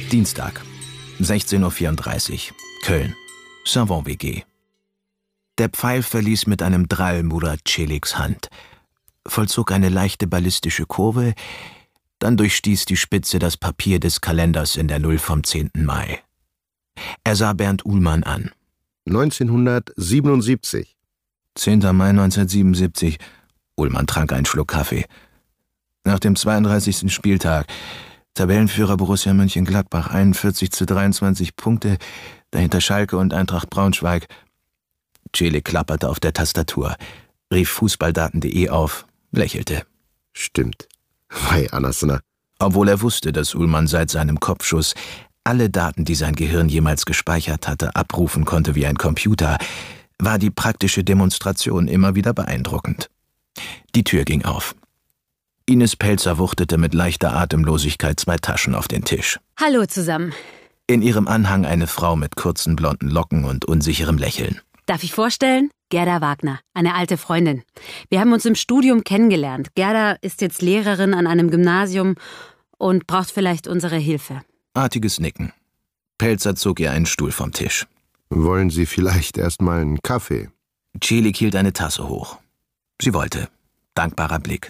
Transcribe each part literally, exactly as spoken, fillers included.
Dienstag, sechzehn Uhr vierunddreißig, Köln, Savon-W G. Der Pfeil verließ mit einem Drall Murat Celiks Hand, vollzog eine leichte ballistische Kurve, dann durchstieß die Spitze das Papier des Kalenders in der Null vom zehnten Mai. Er sah Bernd Uhlmann an. neunzehnhundertsiebenundsiebzig. zehnter Mai neunzehnhundertsiebenundsiebzig. Uhlmann trank einen Schluck Kaffee. Nach dem zweiunddreißigsten Spieltag. Tabellenführer Borussia Mönchengladbach, einundvierzig zu dreiundzwanzig Punkte, dahinter Schalke und Eintracht Braunschweig. Celik klapperte auf der Tastatur, rief fußballdaten punkt de auf, lächelte. Stimmt. Wei, Anasna. Obwohl er wusste, dass Uhlmann seit seinem Kopfschuss alle Daten, die sein Gehirn jemals gespeichert hatte, abrufen konnte wie ein Computer, war die praktische Demonstration immer wieder beeindruckend. Die Tür ging auf. Ines Pelzer wuchtete mit leichter Atemlosigkeit zwei Taschen auf den Tisch. Hallo zusammen. In ihrem Anhang eine Frau mit kurzen blonden Locken und unsicherem Lächeln. Darf ich vorstellen? Gerda Wagner, eine alte Freundin. Wir haben uns im Studium kennengelernt. Gerda ist jetzt Lehrerin an einem Gymnasium und braucht vielleicht unsere Hilfe. Artiges Nicken. Pelzer zog ihr einen Stuhl vom Tisch. Wollen Sie vielleicht erst mal einen Kaffee? Celik hielt eine Tasse hoch. Sie wollte. Dankbarer Blick.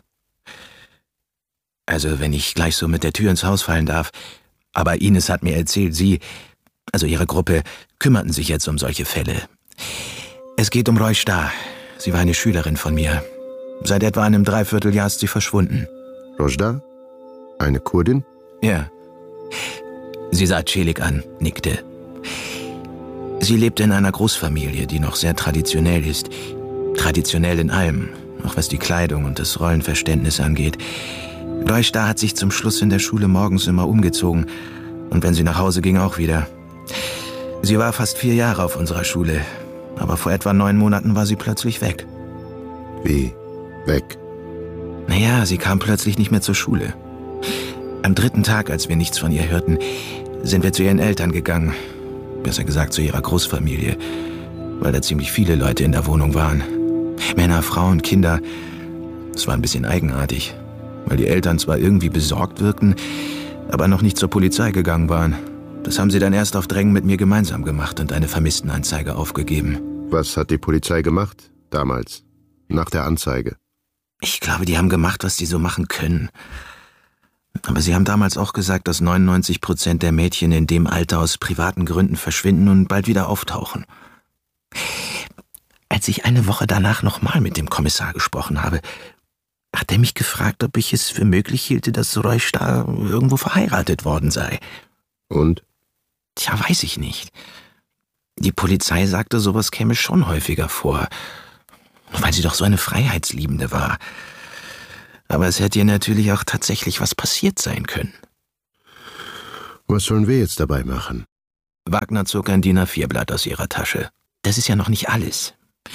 Also, wenn ich gleich so mit der Tür ins Haus fallen darf. Aber Ines hat mir erzählt, Sie, also Ihre Gruppe, kümmerten sich jetzt um solche Fälle. Es geht um Roy Starr. Sie war eine Schülerin von mir. Seit etwa einem Dreivierteljahr ist sie verschwunden. Rojda? Eine Kurdin? Ja. Sie sah Celik an, nickte. Sie lebte in einer Großfamilie, die noch sehr traditionell ist. Traditionell in allem, auch was die Kleidung und das Rollenverständnis angeht. Roy Starr hat sich zum Schluss in der Schule morgens immer umgezogen und wenn sie nach Hause ging, auch wieder. Sie war fast vier Jahre auf unserer Schule, aber vor etwa neun Monaten war sie plötzlich weg. Wie? Weg? Naja, sie kam plötzlich nicht mehr zur Schule. Am dritten Tag, als wir nichts von ihr hörten, sind wir zu ihren Eltern gegangen. Besser gesagt zu ihrer Großfamilie, weil da ziemlich viele Leute in der Wohnung waren. Männer, Frauen, Kinder. Es war ein bisschen eigenartig, weil die Eltern zwar irgendwie besorgt wirkten, aber noch nicht zur Polizei gegangen waren. Das haben sie dann erst auf Drängen mit mir gemeinsam gemacht und eine Vermisstenanzeige aufgegeben. Was hat die Polizei gemacht, damals, nach der Anzeige? Ich glaube, die haben gemacht, was die so machen können. Aber sie haben damals auch gesagt, dass neunundneunzig Prozent der Mädchen in dem Alter aus privaten Gründen verschwinden und bald wieder auftauchen. Als ich eine Woche danach nochmal mit dem Kommissar gesprochen habe, hat er mich gefragt, ob ich es für möglich hielte, dass Roy Starr irgendwo verheiratet worden sei. Und? Tja, weiß ich nicht. Die Polizei sagte, sowas käme schon häufiger vor, weil sie doch so eine Freiheitsliebende war. Aber es hätte ihr natürlich auch tatsächlich was passiert sein können. Was sollen wir jetzt dabei machen? Wagner zog ein D I N A vier Blatt aus ihrer Tasche. Das ist ja noch nicht alles.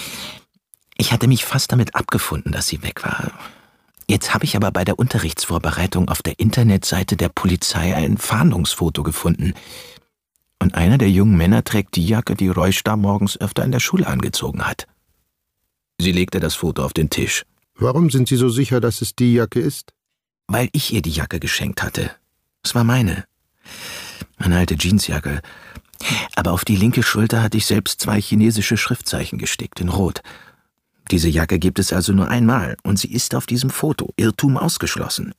Ich hatte mich fast damit abgefunden, dass sie weg war. Jetzt habe ich aber bei der Unterrichtsvorbereitung auf der Internetseite der Polizei ein Fahndungsfoto gefunden. Und einer der jungen Männer trägt die Jacke, die Roy Starr morgens öfter in der Schule angezogen hat. Sie legte das Foto auf den Tisch. Warum sind Sie so sicher, dass es die Jacke ist? Weil ich ihr die Jacke geschenkt hatte. Es war meine. Eine alte Jeansjacke. Aber auf die linke Schulter hatte ich selbst zwei chinesische Schriftzeichen gestickt, in Rot. Diese Jacke gibt es also nur einmal und sie ist auf diesem Foto. Irrtum ausgeschlossen.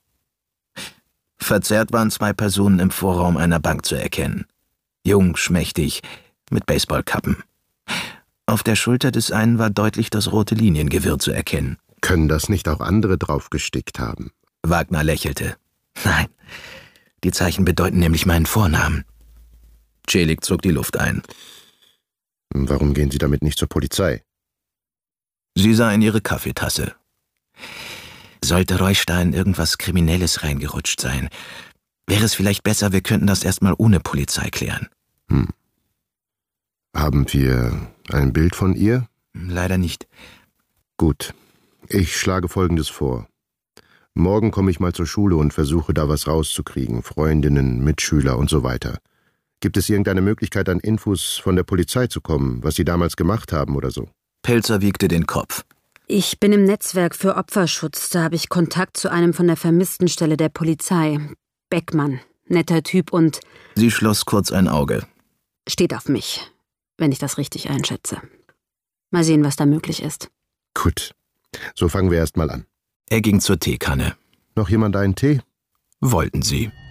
Verzerrt waren zwei Personen im Vorraum einer Bank zu erkennen. Jung, schmächtig, mit Baseballkappen. Auf der Schulter des einen war deutlich das rote Liniengewirr zu erkennen. Können das nicht auch andere draufgestickt haben? Wagner lächelte. Nein, die Zeichen bedeuten nämlich meinen Vornamen. Celik zog die Luft ein. Warum gehen Sie damit nicht zur Polizei? Sie sah in ihre Kaffeetasse. Sollte Roy Starr in irgendwas Kriminelles reingerutscht sein, wäre es vielleicht besser, wir könnten das erstmal ohne Polizei klären. Hm. Haben wir ein Bild von ihr? Leider nicht. Gut. Ich schlage Folgendes vor. Morgen komme ich mal zur Schule und versuche da was rauszukriegen. Freundinnen, Mitschüler und so weiter. Gibt es irgendeine Möglichkeit, an Infos von der Polizei zu kommen, was Sie damals gemacht haben oder so? Pelzer wiegte den Kopf. Ich bin im Netzwerk für Opferschutz. Da habe ich Kontakt zu einem von der Vermisstenstelle der Polizei. Beckmann netter Typ und... Sie schloss kurz ein Auge. Steht auf mich, wenn ich das richtig einschätze. Mal sehen, was da möglich ist. Gut, so fangen wir erst mal an. Er ging zur Teekanne. Noch jemand einen Tee? Wollten sie.